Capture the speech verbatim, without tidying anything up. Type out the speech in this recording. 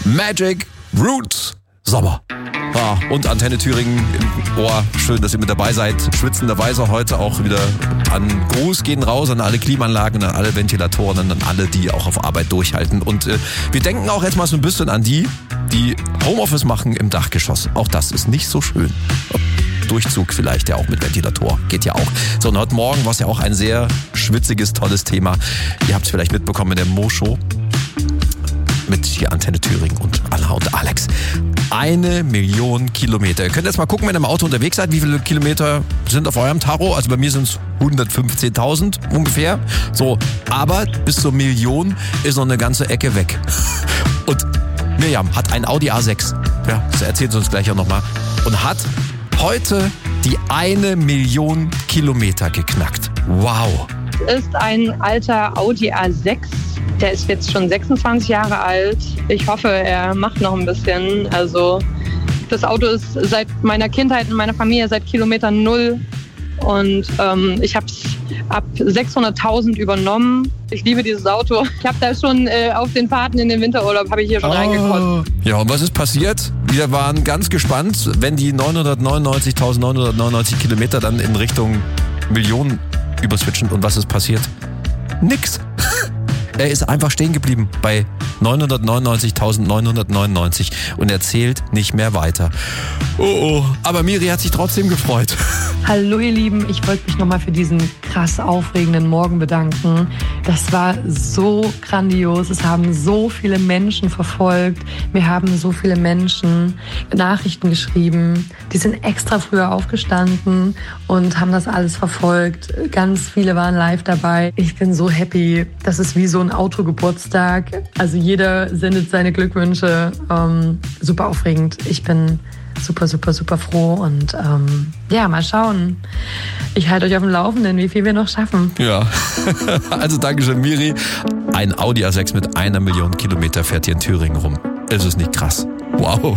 Magic Roots Sommer. Ja, und Antenne Thüringen im Ohr. Schön, dass ihr mit dabei seid. Schwitzenderweise heute auch wieder an Gruß gehen raus an alle Klimaanlagen, an alle Ventilatoren, an alle, die auch auf Arbeit durchhalten. Und äh, wir denken auch jetzt mal so ein bisschen an die, die Homeoffice machen im Dachgeschoss. Auch das ist nicht so schön. Durchzug vielleicht ja auch mit Ventilator. Geht ja auch. So, und heute Morgen war es ja auch ein sehr schwitziges, tolles Thema. Ihr habt es vielleicht mitbekommen in der Mo-Show mit hier Antenne Thüringen und Anna und Alex. Eine Million Kilometer. Ihr könnt jetzt mal gucken, wenn ihr im Auto unterwegs seid, wie viele Kilometer sind auf eurem Tacho. Also bei mir sind es hundertfünfzehntausend ungefähr. So, aber bis zur Million ist noch eine ganze Ecke weg. Und Miriam hat ein Audi A sechs. Ja, das erzählt sie uns gleich auch nochmal. Und hat heute die eine Million Kilometer geknackt. Wow. Es ist ein alter Audi A sechs. Der ist jetzt schon sechsundzwanzig Jahre alt. Ich hoffe, er macht noch ein bisschen. Also das Auto ist seit meiner Kindheit in meiner Familie seit Kilometer null. Und ähm, ich habe es ab sechshunderttausend übernommen. Ich liebe dieses Auto. Ich habe da schon äh, auf den Fahrten in den Winterurlaub habe ich hier schon oh. reingekotzt. Ja, und was ist passiert? Wir waren ganz gespannt, wenn die neunhundertneunundneunzigtausendneunhundertneunundneunzig Kilometer dann in Richtung Millionen überswitchen. Und was ist passiert? Nix. Er ist einfach stehen geblieben bei neunhundertneunundneunzigtausendneunhundertneunundneunzig und er zählt nicht mehr weiter. Oh oh, aber Miri hat sich trotzdem gefreut. Hallo ihr Lieben, ich wollte mich nochmal für diesen krass aufregenden Morgen bedanken. Das war so grandios, es haben so viele Menschen verfolgt, mir haben so viele Menschen Nachrichten geschrieben, die sind extra früher aufgestanden und haben das alles verfolgt. Ganz viele waren live dabei. Ich bin so happy, das ist wie so ein Autogeburtstag. Also jeder sendet seine Glückwünsche. Ähm, super aufregend. Ich bin super, super, super froh und ähm, ja, mal schauen. Ich halte euch auf dem Laufenden, wie viel wir noch schaffen. Ja, also Dankeschön, Miri. Ein Audi A sechs mit einer Million Kilometer fährt hier in Thüringen rum. Ist es nicht krass? Wow.